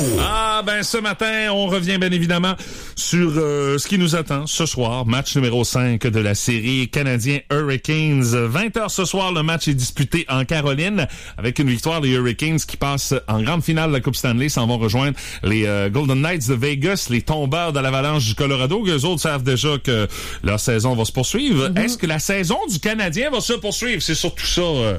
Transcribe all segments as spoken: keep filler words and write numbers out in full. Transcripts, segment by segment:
Ah ben ce matin, on revient bien évidemment sur euh, ce qui nous attend ce soir. Match numéro cinq de la série Canadiens Hurricanes. vingt heures ce soir, le match est disputé en Caroline avec une victoire des Hurricanes qui passent en grande finale de la Coupe Stanley. S'en vont rejoindre les euh, Golden Knights de Vegas, les tombeurs de l'Avalanche du Colorado. Eux autres savent déjà que leur saison va se poursuivre. Mm-hmm. Est-ce que la saison du Canadien va se poursuivre? C'est surtout ça euh,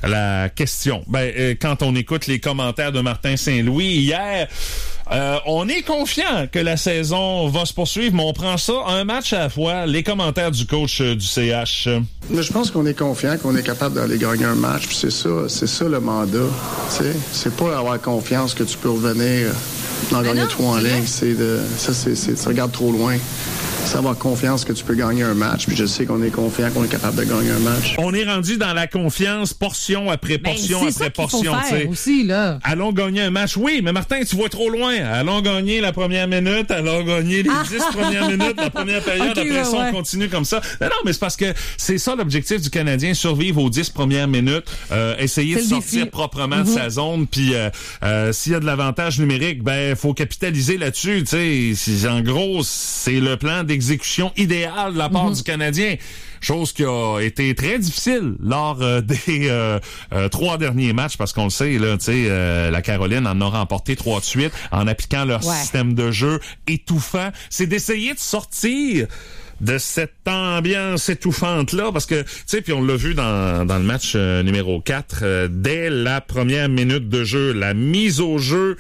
la question. Ben, euh, quand on écoute les commentaires de Martin Saint-Louis hier, Euh, on est confiant que la saison va se poursuivre, mais on prend ça un match à la fois. Les commentaires du coach euh, du C H. Mais je pense qu'on est confiant, qu'on est capable d'aller gagner un match. Puis c'est ça, c'est ça le mandat. T'sais, c'est pas avoir confiance que tu peux revenir en gagner trois en ligne. C'est de, ça, c'est, c'est, tu regardes trop loin. C'est avoir confiance que tu peux gagner un match. Puis je sais qu'on est confiant qu'on est capable de gagner un match. On est rendu dans la confiance, portion après portion ben, après portion. Faire aussi, là. Allons gagner un match. Oui, mais Martin, tu vois trop loin. Allons gagner la première minute, allons gagner les dix premières minutes, la première période. Okay, après ouais, ça, on ouais. continue comme ça. Non, non, mais c'est parce que c'est ça l'objectif du Canadien, survivre aux dix premières minutes, euh, essayer c'est de sortir défi. proprement mm-hmm. de sa zone. Puis euh, euh, s'il y a de l'avantage numérique, ben faut capitaliser là-dessus. Tu sais, en gros, c'est le plan d'exécution idéal de la part mm-hmm. du Canadien. Chose qui a été très difficile lors euh, des euh, euh, trois derniers matchs, parce qu'on le sait, là, tu sais, euh, la Caroline en a remporté trois de suite en appliquant leur ouais. système de jeu étouffant. C'est d'essayer de sortir de cette ambiance étouffante-là, parce que, tu sais, puis on l'a vu dans, dans le match euh, numéro quatre, euh, dès la première minute de jeu, la mise au jeu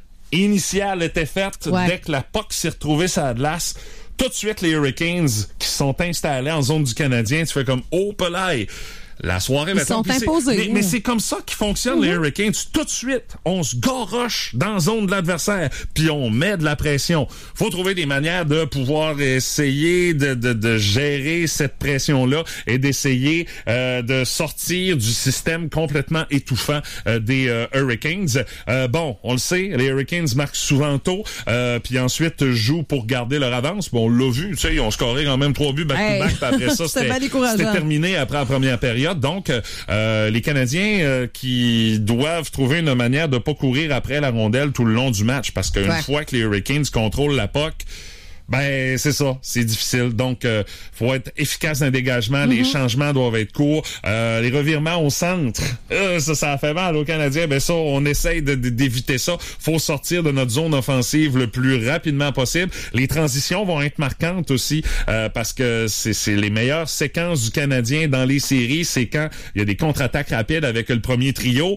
initiale était faite, ouais. dès que la P O C s'est retrouvée sur la glace. Tout de suite, les Hurricanes qui sont installés en zone du Canadien, tu fais comme « Oh, pelaille! » La soirée, Ils sont imposés. Mais, mais c'est comme ça qu'ils fonctionnent, mm-hmm. les Hurricanes. Tout de suite, on se garoche dans la zone de l'adversaire, puis on met de la pression. Faut trouver des manières de pouvoir essayer de, de, de gérer cette pression-là et d'essayer euh, de sortir du système complètement étouffant euh, des euh, Hurricanes. Euh, bon, on le sait, les Hurricanes marquent souvent tôt, euh, puis ensuite jouent pour garder leur avance. Bon, on l'a vu, tu sais, ils ont scoré quand même trois buts back-to-back, puis après ça, c'était, c'était terminé après la première période. Donc, euh, les Canadiens euh, qui doivent trouver une manière de pas courir après la rondelle tout le long du match, parce qu'une ouais. fois que les Hurricanes contrôlent la P O C, ben c'est ça, c'est difficile. Donc, euh, faut être efficace dans le dégagement, mm-hmm. les changements doivent être courts, euh, les revirements au centre, euh, ça, ça a fait mal aux Canadiens. Ben ça, on essaye de, de, d'éviter ça. Faut sortir de notre zone offensive le plus rapidement possible. Les transitions vont être marquantes aussi, euh, parce que c'est, c'est les meilleures séquences du Canadien dans les séries, c'est quand il y a des contre-attaques rapides avec le premier trio.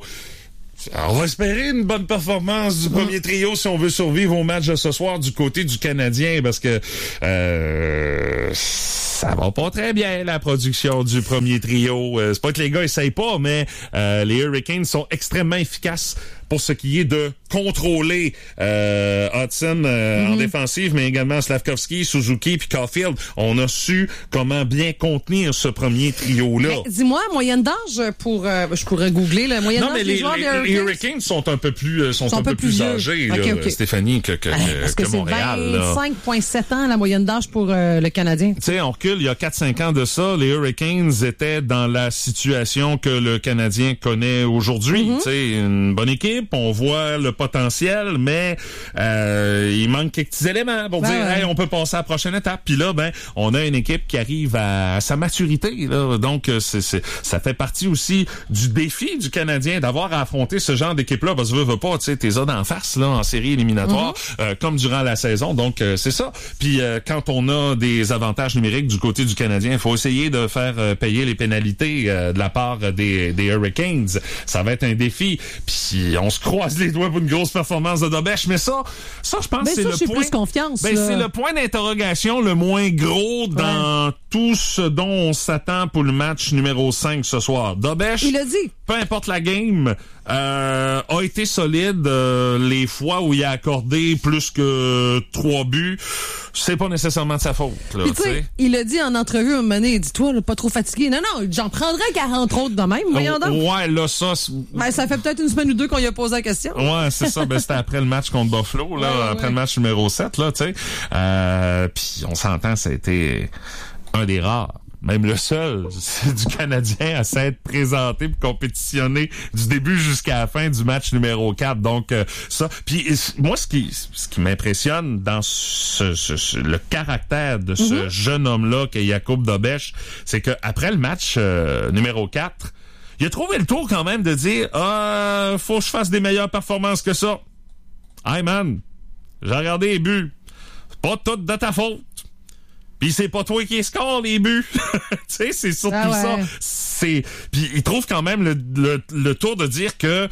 On va espérer une bonne performance du premier trio si on veut survivre au match de ce soir du côté du Canadien, parce que euh, ça va pas très bien, la production du premier trio. Euh, c'est pas que les gars essayent pas, mais euh, les Hurricanes sont extrêmement efficaces pour ce qui est de contrôler euh, Hudson euh, mm-hmm. en défensive, mais également Slavkovski, Suzuki puis Caulfield. On a su comment bien contenir ce premier trio-là. Mais dis-moi, moyenne d'âge pour... Euh, je pourrais googler la moyenne non, d'âge des les, joueurs les, des Hurricanes. Les Hurricanes sont un peu plus, sont sont un peu plus, plus âgés, okay, là, okay. Stéphanie, que, que, Parce que, que c'est Montréal. vingt-cinq virgule sept ans la moyenne d'âge pour euh, le Canadien. Tu sais, on recule, il y a quatre cinq ans de ça, les Hurricanes étaient dans la situation que le Canadien connaît aujourd'hui. Mm-hmm. Tu sais, une bonne équipe, on voit le potentiel, mais euh, il manque quelques petits éléments pour ben dire ouais. hey, on peut passer à la prochaine étape. Puis là, ben, on a une équipe qui arrive à, à sa maturité. Là. Donc, c'est, c'est, ça fait partie aussi du défi du Canadien d'avoir à affronter ce genre d'équipe-là. Parce que veux, veux pas, tu sais, t'es là d'en face là, en série éliminatoire, mm-hmm. euh, comme durant la saison. Donc, euh, c'est ça. Puis euh, quand on a des avantages numériques du côté du Canadien, il faut essayer de faire euh, payer les pénalités euh, de la part des, des Hurricanes. Ça va être un défi. Puis on se croise les doigts pour une grosse performance de Dobèche, mais ça, ça je pense ben c'est ça, le j'ai point. Plus confiance, ben, c'est le point d'interrogation le moins gros dans ouais. tout ce dont on s'attend pour le match numéro cinq ce soir. Dobèche, il a dit. Peu importe la game, euh, a été solide euh, les fois où il a accordé plus que trois buts. C'est pas nécessairement de sa faute. Là, Puis, t'sais, il a dit en entrevue à un moment donné, dis-toi, là, pas trop fatigué. Non, non, j'en prendrais quarante autres de même, voyons donc. Ouais, là, ça... Ben, ça fait peut-être une semaine ou deux qu'on lui a posé la question. Ouais, c'est ça. Ben, c'était après le match contre Buffalo, là, ouais, après ouais. le match numéro sept, là, tu sais. Euh, puis on s'entend, ça a été un des rares même le seul, c'est du Canadien à s'être présenté pour compétitionner du début jusqu'à la fin du match numéro quatre. Donc euh, ça, puis moi ce qui ce qui m'impressionne dans ce, ce, ce le caractère de ce mm-hmm. jeune homme-là qu'est Jakub Dobeš, c'est que après le match euh, numéro quatre, il a trouvé le tour quand même de dire ah, faut que je fasse des meilleures performances que ça. Hey man, j'ai regardé les buts. C'est pas tout de ta faute. Pis c'est pas toi qui score les buts. Tu sais, c'est surtout ah ouais. ça. C'est puis il trouve quand même le, le le tour de dire que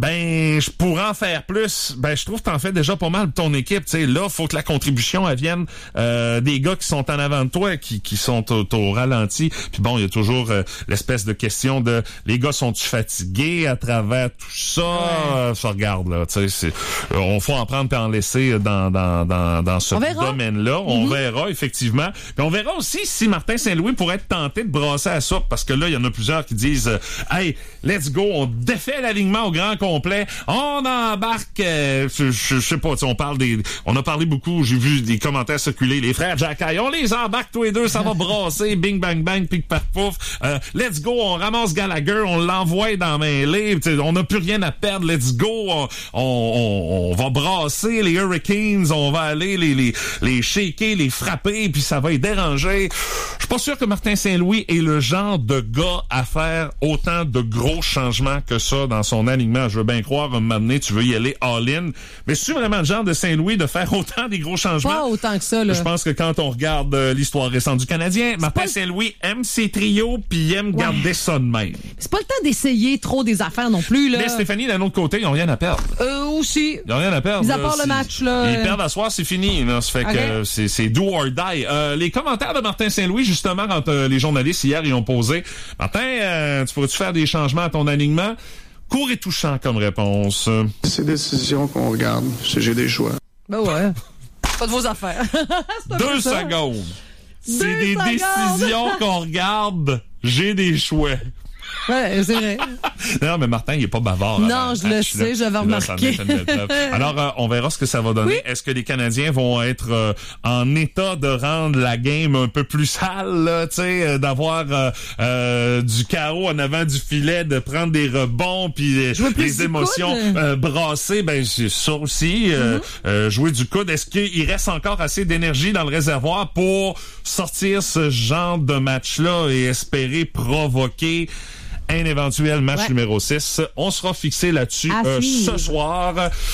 ben je pourrais en faire plus. Ben je trouve que t'en fais déjà pas mal de ton équipe. Tu sais, là faut que la contribution elle vienne euh, des gars qui sont en avant de toi, qui qui sont au, au ralenti. Puis bon, il y a toujours euh, l'espèce de question de les gars sont-tu fatigués à travers tout ça. Ouais. Ça regarde là. Tu sais, c'est on faut en prendre et en laisser dans dans dans dans ce domaine-là. On mm-hmm. verra effectivement. Puis on verra aussi si Martin Saint-Louis pourrait être tenté de brasser à ça, parce que là il y en a plusieurs qui disent euh, hey let's go, on défait l'alignement au grand complet, on embarque, euh, je, je, je sais pas, on parle des, on a parlé beaucoup, j'ai vu des commentaires circuler, les frères Jacky, on les embarque tous les deux, ça va brasser, bing bang bang, pic pac pouf, euh, let's go, on ramasse Gallagher, on l'envoie dans la mêlée, on n'a plus rien à perdre, let's go, on, on, on, on va brasser les Hurricanes, on va aller les, les, les shaker, les frapper, puis ça va les déranger. Je suis pas sûr que Martin Saint-Louis est le genre de gars à faire autant de gros changements que ça dans son alignement. Je veux bien croire, à un moment donné, tu veux y aller all-in. Mais c'est vraiment le genre de Saint-Louis de faire autant des gros changements? Pas autant que ça, là. Je pense que quand on regarde euh, l'histoire récente du Canadien, c'est Martin pas... Saint-Louis aime ses trios puis il aime ouais. garder ça de même. C'est pas le temps d'essayer trop des affaires non plus, là. Mais Stéphanie, d'un autre côté, ils n'ont rien à perdre. Euh, aussi. Ils n'ont rien à perdre. Mis à part le match, là. Ils euh... perdent à soir, c'est fini, là. Ça fait okay. que c'est, c'est do or die. Euh, les commentaires de Martin Saint-Louis, justement, quand euh, les journalistes hier, ils ont posé, Martin, euh, tu pourrais-tu faire des changements à ton alignement? Court et touchant comme réponse. C'est des décisions qu'on regarde. J'ai des choix. Ben ouais. Pas de vos affaires. Deux secondes. Deux c'est des secondes. Décisions qu'on regarde. J'ai des choix. Ouais, c'est vrai. Non, mais Martin, il est pas bavard. Non, je le sais, j'avais remarqué. Alors, euh, on verra ce que ça va donner. Oui? Est-ce que les Canadiens vont être euh, en état de rendre la game un peu plus sale, tu sais, euh, d'avoir euh, euh, du chaos en avant du filet, de prendre des rebonds, puis euh, les émotions euh, brassées, ben c'est ça aussi. Euh, mm-hmm. euh, jouer du coude. Est-ce qu'il reste encore assez d'énergie dans le réservoir pour sortir ce genre de match-là et espérer provoquer un éventuel match ouais. numéro six. On sera fixé là-dessus euh, ce soir.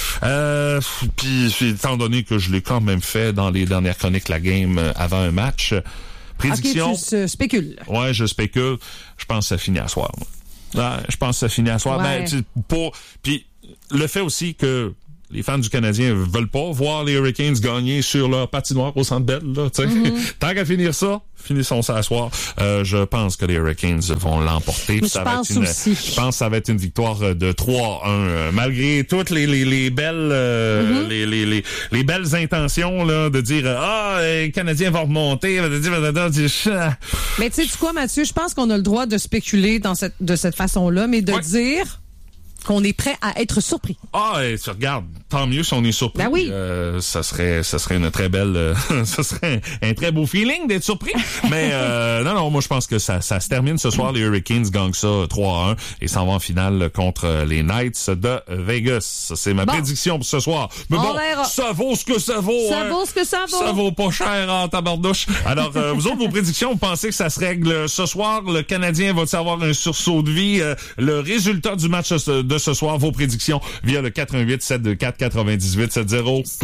Euh, puis, étant donné que je l'ai quand même fait dans les dernières chroniques la game euh, avant un match, prédiction... Ok, tu spécules. Ouais, je spécule. Je pense que ça finit à soir. Ouais, je pense que ça finit à soir. Ouais. Ben, pour... Puis, le fait aussi que les fans du Canadien veulent pas voir les Hurricanes gagner sur leur patinoire au Centre Bell, là, tu sais. Mm-hmm. Tant qu'à finir ça, finissons ça à soir. Euh, je pense que les Hurricanes vont l'emporter. Mais ça je va pense être une, aussi. Je pense que ça va être une victoire de trois un. Euh, malgré toutes les, les, les belles, euh, mm-hmm. les, les, les, les belles intentions, là, de dire, ah, les Canadiens vont remonter, de dire, mais tu sais quoi, Mathieu? Je pense qu'on a le droit de spéculer dans cette, de cette façon-là, mais de ouais. dire qu'on est prêt à être surpris. Ah, et tu regardes, tant mieux si on est surpris. Ben oui. Euh, ça serait, ça serait une très belle, euh, ça serait un, un très beau feeling d'être surpris. Mais euh, non, non, moi je pense que ça, ça se termine ce soir. Les Hurricanes gagnent ça trois à un et s'en vont en finale contre les Knights de Vegas. C'est ma bon. prédiction pour ce soir. Mais on bon, verra. ça vaut ce que ça vaut. Ça hein. vaut ce que ça vaut. Ça vaut pas cher en tabardouche. Alors, euh, vous autres, vos prédictions, vous pensez que ça se règle ce soir? Le Canadien va-t-il avoir un sursaut de vie? Euh, le résultat du match de ce soir, vos prédictions via le quatre un huit sept deux quatre quatre huit sept zéro.